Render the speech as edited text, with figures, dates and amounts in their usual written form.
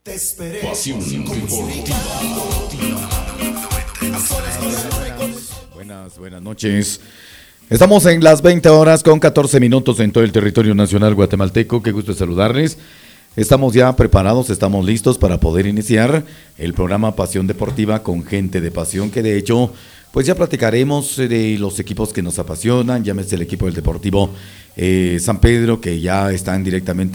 Pasión Deportiva. Buenas noches. Estamos en las 20 horas con 14 minutos en todo el territorio nacional guatemalteco. Qué gusto saludarles. Estamos ya preparados, estamos listos para poder iniciar el programa Pasión Deportiva con gente de pasión, que de hecho, pues ya platicaremos de los equipos que nos apasionan, llámese el equipo del Deportivo San Pedro, que ya están directamente